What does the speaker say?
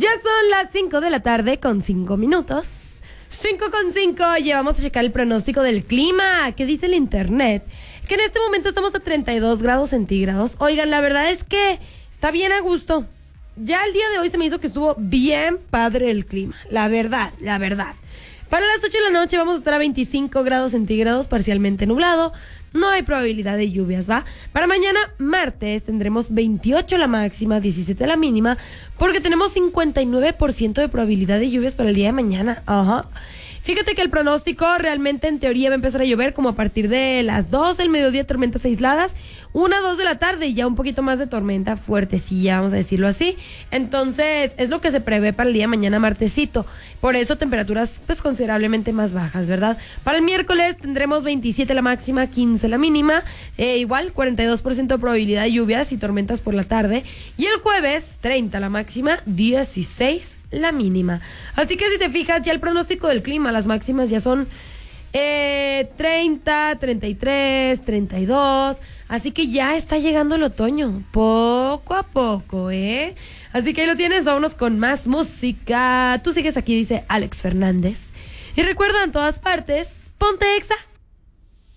Ya son las 5 de la tarde con 5 minutos. 5:05, y vamos a checar el pronóstico del clima. ¿Qué dice el internet? Que en este momento estamos a 32 grados centígrados. Oigan, la verdad es que está bien a gusto. Ya el día de hoy se me hizo que estuvo bien padre el clima. La verdad. Para las 8 de la noche vamos a estar a 25 grados centígrados, parcialmente nublado. No hay probabilidad de lluvias, ¿va? Para mañana, martes, tendremos 28 la máxima, 17 la mínima, porque tenemos 59% de probabilidad de lluvias para el día de mañana. Ajá. Fíjate que el pronóstico realmente en teoría va a empezar a llover como a partir de las 2 del mediodía, tormentas aisladas, 1, 2 de la tarde y ya un poquito más de tormenta fuertecilla, vamos a decirlo así. Entonces, es lo que se prevé para el día de mañana martesito. Por eso temperaturas pues considerablemente más bajas, ¿verdad? Para el miércoles tendremos 27 la máxima, 15 la mínima, igual 42% de probabilidad de lluvias y tormentas por la tarde. Y el jueves, 30 la máxima, 16 la mínima. Así que si te fijas, ya el pronóstico del clima, las máximas ya son 30, 33, 32. Así que ya está llegando el otoño, poco a poco, ¿eh? Así que ahí lo tienes, vámonos con más música. Tú sigues aquí, dice Alex Fernández. Y recuerda, en todas partes, ponte Exa.